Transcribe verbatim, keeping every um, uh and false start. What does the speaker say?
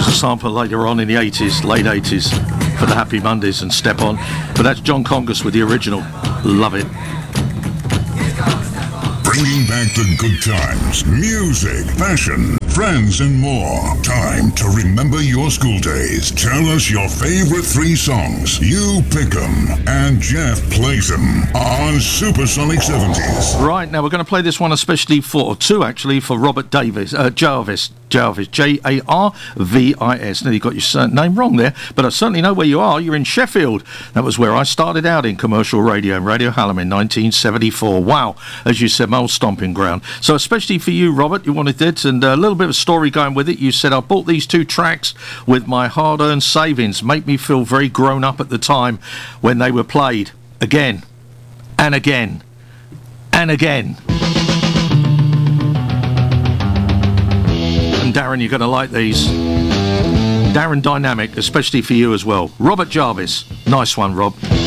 sample later on in the eighties, late eighties, for the Happy Mondays and Step On. But that's John Congus with the original. Love it. Bringing back the good times, music, fashion, friends, and more. Time to remember your school days. Tell us your favorite three songs. You pick them, and Jeff plays them on Supersonic seventies. Right, now we're going to play this one especially for, two actually, for Robert Davis, uh, Jarvis. Jarvis, J A R V I S. Nearly got your name wrong there, but I certainly know where you are. You're in Sheffield. That was where I started out in commercial radio, Radio Hallam in nineteen seventy-four. Wow, as you said, my old stomping ground. So especially for you, Robert, you wanted it, and a little bit of a story going with it. You said, I bought these two tracks with my hard-earned savings. Make me feel very grown up at the time when they were played again and again and again. And Darren, you're going to like these. Darren Dynamic, especially for you as well. Robert Jarvis. Nice one, Rob.